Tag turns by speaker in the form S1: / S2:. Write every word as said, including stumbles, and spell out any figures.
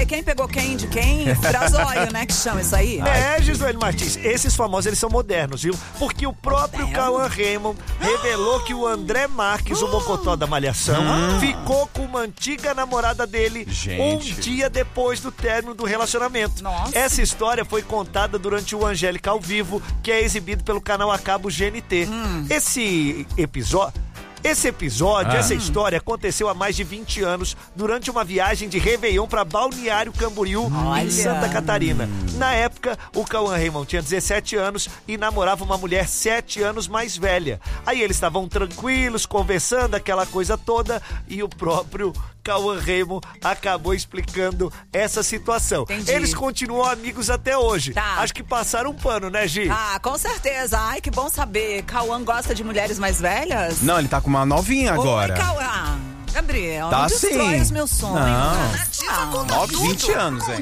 S1: quem pegou quem de quem? Frazóio, né? Que chama isso aí?
S2: É, Gisele Martins, esses famosos, eles são modernos, viu? Porque o próprio Cauã Raymond revelou que o André Marques, o mocotó da Malhação,
S3: Hum.
S2: ficou com uma antiga namorada dele
S3: Gente.
S2: um dia depois do término do relacionamento.
S1: Nossa.
S2: Essa história foi contada durante o Angélica ao Vivo, que é exibido pelo canal a cabo G N T.
S1: Hum.
S2: Esse episódio... Esse episódio,
S3: Ah.
S2: essa história aconteceu há mais de vinte anos durante uma viagem de Réveillon para Balneário Camboriú,
S1: Olha.
S2: em Santa Catarina. Na época, o Cauã Raymond tinha dezessete anos e namorava uma mulher sete anos mais velha. Aí eles estavam tranquilos, conversando, aquela coisa toda, e o próprio Cauã Raymond acabou explicando essa situação.
S1: Entendi.
S2: Eles continuam amigos até hoje.
S1: Tá.
S2: Acho que passaram um pano, né, Gi?
S1: Ah, com certeza. Ai, que bom saber. Cauã gosta de mulheres mais velhas?
S3: Não, ele tá com uma novinha agora.
S1: Oi, Cauã. Gabriel,
S3: Tá
S1: não destrói
S3: sim.
S1: os meus sonhos.
S3: Não.
S1: Ah,
S3: nove, vinte anos, hein?